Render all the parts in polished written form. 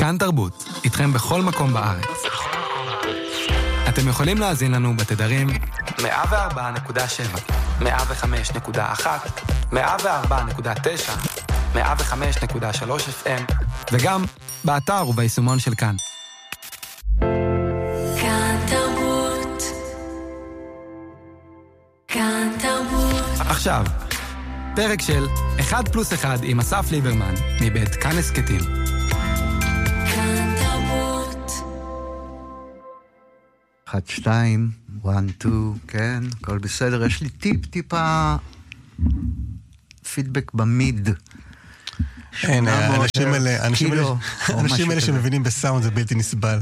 כאן תרבות, איתכם בכל מקום בארץ. אתם יכולים להאזין לנו בתדרים 104.7, 105.1, 104.9, 105.3 FM, וגם באתר וביישומון של כאן. כאן תרבות. כאן תרבות. עכשיו, פרק של 1+1 עם אסף ליברמן, מבית כאן הסקטים. כאן תרבות. 1, 2, 1, 2, כן, הכל בסדר. יש לי טיפה פידבק במיד. אין, האנשים האלה שמבינים בסאונד זה בלתי נסבל.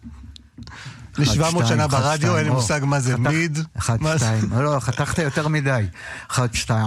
ל-700 שנה ברדיו אין לי מושג מה זה מיד. 1, 2, לא, חתכת יותר מדי. 1, 2,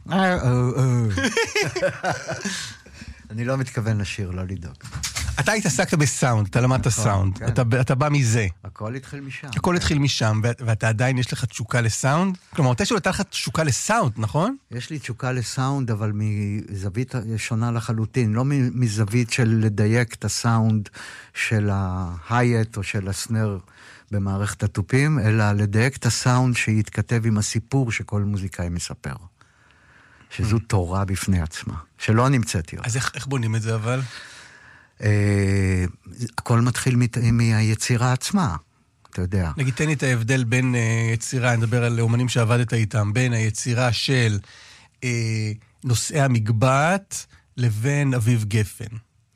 אני לא מתכוון לשיר, לא לדאוג. אתה התעסקת בסאונד, אתה למדת סאונד, אתה בא מזה. הכל התחיל משם. הכל התחיל משם, ואתה עדיין יש לך תשוקה לסאונד? כלומר, אתה הייתה לך תשוקה לסאונד, נכון? יש לי תשוקה לסאונד, אבל מזווית שונה לחלוטין, לא מזווית של לדייק את הסאונד של ההייט או של הסנר במערכת התופים, אלא לדייק את הסאונד שיתכתב עם הסיפור שכל מוזיקאי מספר. שזו תורה בפני עצמה, שלא נמצאתי אותה. אז איך בונים את זה אבל? הכל מתחיל מהיצירה עצמה, אתה יודע. נגיד, תן לי את ההבדל בין יצירה, אני מדבר על אומנים שעבדת איתם, בין היצירה של נושאי המגבעת לבין אביב גפן.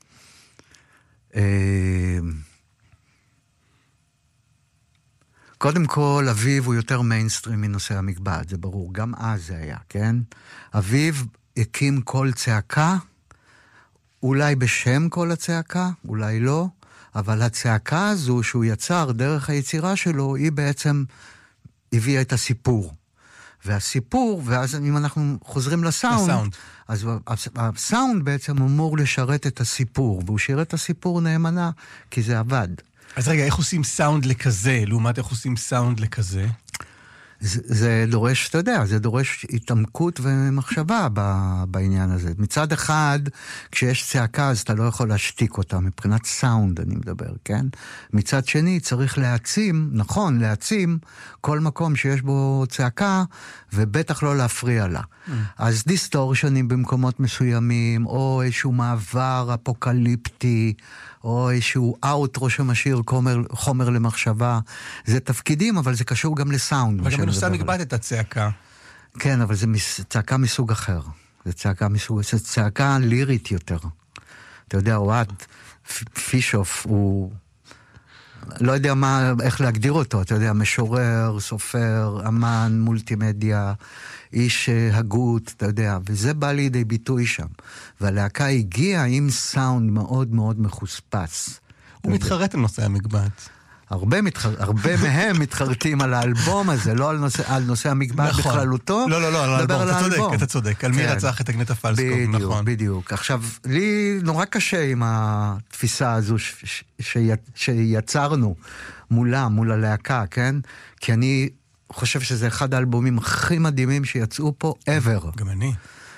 קודם כל, אביב הוא יותר מיינסטרים מנושא המגבעת, זה ברור, גם אז זה היה, כן? אביב הקים קול צעקה, אולי בשם כל הצעקה, אולי לא, אבל הצעקה הזו שהוא יצר דרך היצירה שלו, היא בעצם הביאה את הסיפור. והסיפור, ואז אם אנחנו חוזרים לסאונד, אז הסאונד בעצם אמור לשרת את הסיפור, והוא שיר את הסיפור נאמנה, כי זה עבד. אז רגע, איך עושים סאונד לכזה, לעומת איך עושים סאונד לכזה? זה דורש, אתה יודע, זה דורש התעמקות ומחשבה בעניין הזה. מצד אחד, כשיש צעקה, אז אתה לא יכול להשתיק אותה, מבחינת סאונד אני מדבר, כן? מצד שני, צריך להעצים, נכון, להעצים כל מקום שיש בו צעקה, ובטח לא להפריע לה. אז דיסטורשנים במקומות מסוימים, או איזשהו מעבר אפוקליפטי, או איזשהו אאוטרו שמשאיר חומר למחשבה. זה תפקידים, אבל זה קשור גם לסאונד. אבל גם בנושא המגבעת את הצעקה. כן, אבל זה צעקה מסוג אחר. זה צעקה לירית יותר. אתה יודע, אוהד פישוף, הוא לא יודע איך להגדיר אותו, אתה יודע, משורר, סופר, אמן, מולטימדיה, איש הגות, אתה יודע, וזה בא לידי ביטוי שם. והלהקה הגיעה עם סאונד מאוד מאוד מחוספס. הוא מתחרט על נושא המגבעת. הרבה מהם מתחרטים על האלבום הזה, לא על נושא המגבעת בכללותו. לא, על האלבום, אתה צודק. על מי רצח את אגנטה פלסקוב, נכון. בדיוק. עכשיו, לי נורא קשה עם התפיסה הזו שיצרנו מול הלהקה, כן? כי אני חושב שזה אחד האלבומים הכי מדהימים שיצאו פה ever. גם אני.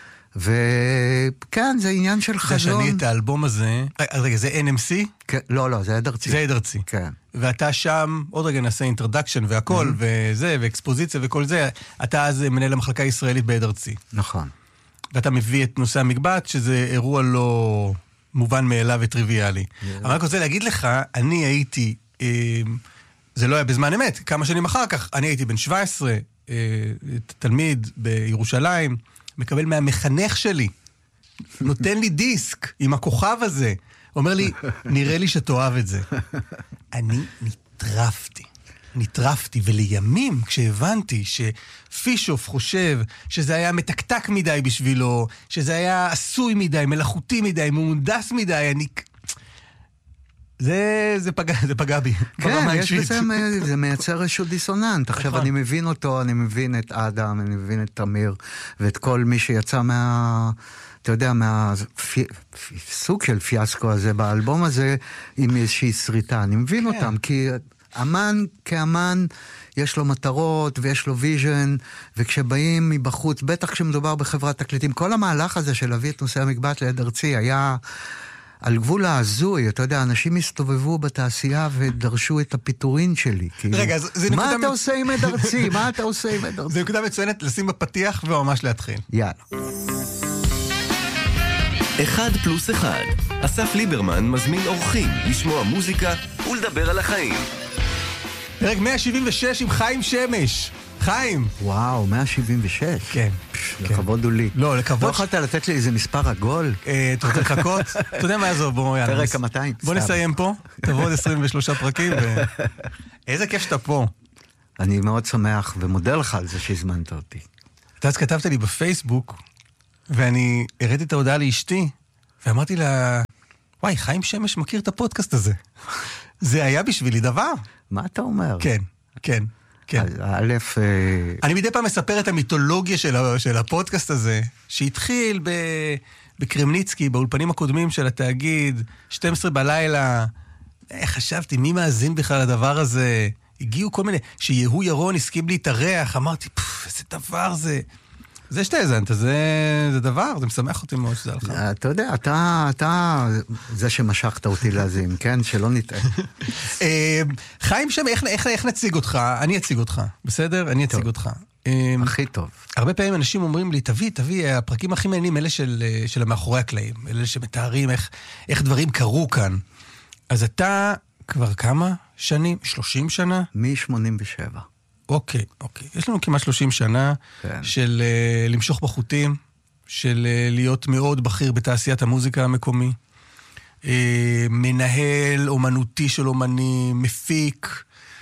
וכן, זה עניין של חזון. זה שאני את האלבום הזה... רגע, זה NMC? כן, לא, זה עד ארצי. זה עד ארצי. כן. ואתה שם, עוד רגע נעשה אינטרדקשן והכל, וזה, ואקספוזיציה וכל זה, אתה אז מנהל המחלקה הישראלית בעד ארצי. נכון. ואתה מביא את נושא המגבעת, שזה אירוע לא מובן מאליו וטריוויאלי. אבל רק רוצה להגיד לך, אני הייתי, זה לא היה בזמן אמת, כמה שנים אחר כך, אני הייתי בן 17, תלמיד בירושלים, מקבל מהמחנך שלי, נותן לי דיסק עם הכוכב הזה, אומר לי, נראה לי שתאהב את זה. אני נטרפתי, ולימים כשהבנתי שפישוף חושב שזה היה מתקתק מדי בשבילו, שזה היה עשוי מדי, מלאכותי מדי, מונדס מדי, זה פגע בי. כן, יש בזה, זה מייצר איזשהו דיסוננט. עכשיו אני מבין אותו, אני מבין את אדם, אני מבין את תמיר, ואת כל מי שיצא אתה יודע, מהסוג של פיאסקו הזה באלבום הזה, עם איזושהי שריטה. אני מבין אותם, כי אמן כאמן, יש לו מטרות ויש לו ויז'ן, וכשבאים מבחוץ, בטח כשמדובר בחברת תקליטים, כל המהלך הזה של להביא את נושא המגבעת ליד ארצי, היה על גבול ההזוי, אתה יודע, אנשים הסתובבו בתעשייה ודרשו את הפיטורין שלי. רגע, זה נקודה... מה אתה עושה עם עד ארצי? מה אתה עושה עם עד ארצי? זה נקודה מצוינת לשים בפתיח וממש להתחיל. יאללה. 1+1. אסף ליברמן מזמין אורחים לשמוע מוזיקה ולדבר על החיים. פרק 176 עם חיים שמש. חיים. וואו, 176. כן. לכבוד הוא לי. לא, לכבוד... לא יכולת לתת לי איזה מספר עגול? אתה רוצה לחכות? אתה יודע מה יעזוב, בוא יאללה. פרק ה-200. בוא נסיים פה, תבוא עוד 23 פרקים. איזה כיף שאתה פה. אני מאוד שמח ומודה לך על זה שהזמנת אותי. אתה אז כתבת לי בפייסבוק, ואני הראיתי את ההודעה לאשתי, ואמרתי לה, וואי, חיים שמש מכיר את הפודקאסט הזה. זה היה בשבילי דבר. מה אתה אומר? כן, כן. כן. א', אני מדי פעם מספר את המיתולוגיה של הפודקאסט הזה, שהתחיל בקרמניצקי, באולפנים הקודמים של התאגיד, 12 בלילה, חשבתי, מי מאזין בכלל לדבר הזה? הגיעו כל מיני, שיהו ירון הסכים להתארח, אמרתי, איזה דבר זה. זה שאתה האזנת, זה דבר, זה משמח אותי מאוד שזה הלכה. אתה יודע, אתה זה שמשכת אותי להזין, כן? שלא נטעה. חיים שם, איך נציג אותך? אני אציג אותך, בסדר? אני אציג אותך. הכי טוב. הרבה פעמים אנשים אומרים לי, תביא, הפרקים הכי מעניינים, אלה של המאחורי הקלעים, אלה שמתארים איך דברים קרו כאן. אז אתה כבר כמה שנים? 30 שנה? מ-87. אוקיי. יש לנו כמעט 30 שנה של למשוך בחוטים, של להיות מאוד בכיר בתעשיית המוזיקה המקומי, מנהל אומנותי של אומנים, מפיק,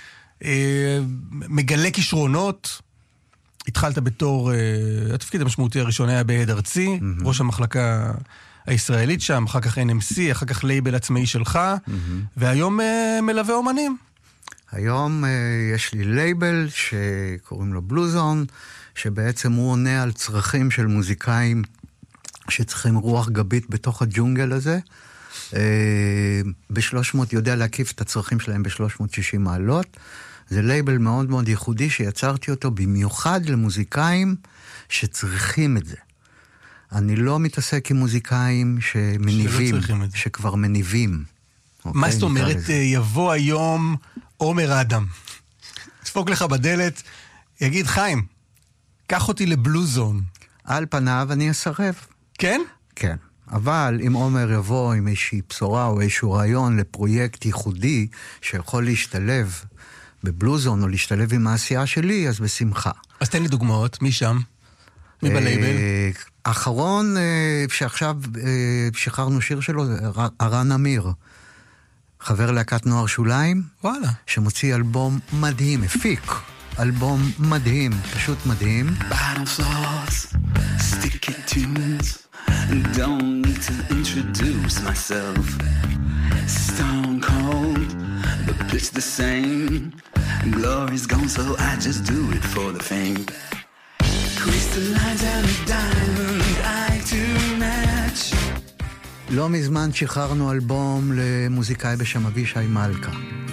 מגלה כישרונות. התחלת בתור, התפקיד המשמעותי הראשון היה בעד ארצי, ראש המחלקה הישראלית שם, אחר כך NMC, אחר כך לייבל עצמאי שלך, והיום מלווה אומנים. היום יש לי לייבל שקוראים לו בלוזון, שבעצם הוא עונה על צרכים של מוזיקאים שצריכים רוח גבית בתוך הג'ונגל הזה. ב-300 יודע להקיף את הצרכים שלהם ב-360 מעלות. זה לייבל מאוד מאוד ייחודי שיצרתי אותו במיוחד למוזיקאים שצריכים את זה. אני לא מתעסק עם מוזיקאים שמניבים, שכבר מניבים. מה זאת אומרת, יבוא היום עומר אדם, תפוק לך בדלת, יגיד, חיים, קח אותי לבלוזון. על פניו אני אסרב. כן? כן. אבל אם עומר יבוא עם איזושהי בשורה או איזשהו רעיון לפרויקט ייחודי שיכול להשתלב בבלוזון או להשתלב עם העשייה שלי, אז בשמחה. אז תן לי דוגמאות, מי שם? מי בלייבל? האחרון שעכשיו שחררנו שיר שלו, ארן אמיר. חבר להקת נוער שוליים, וואלה. שמוציא אלבום מדהים, הפיק אלבום מדהים, פשוט מדהים. Bottom floors, sticky tunes, don't need to introduce myself. Stone cold, but pitch the same. Glory's gone, so I just do it for the fame. Crystallines and a diamond eye to match. לא מזמן שחררנו אלבום למוזיקאי בשם אבישי מלכה.